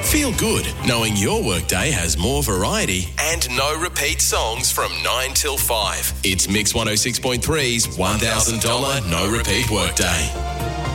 Feel good knowing your workday has more variety and no repeat songs from 9 till 5. It's Mix 106.3's $1,000 no repeat workday.